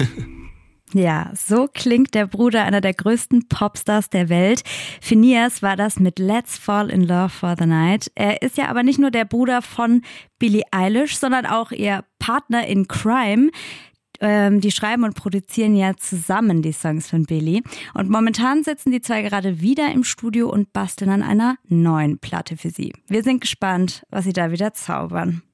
Ja, so klingt der Bruder einer der größten Popstars der Welt. Phineas war das mit Let's Fall in Love for the Night. Er ist ja aber nicht nur der Bruder von Billie Eilish, sondern auch ihr Partner in Crime. Die schreiben und produzieren ja zusammen die Songs von Billie. Und momentan sitzen die zwei gerade wieder im Studio und basteln an einer neuen Platte für sie. Wir sind gespannt, was sie da wieder zaubern.